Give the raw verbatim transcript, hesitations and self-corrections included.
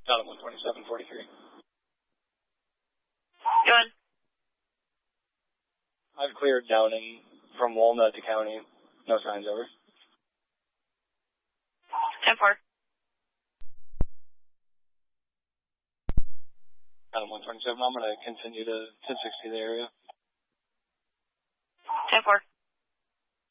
Adam one twenty-seven forty-three. Go ahead. I've cleared Downing from Walnut to County. No signs, over. ten four. Adam one twenty-seven, I'm going to continue to ten sixty the area. ten four.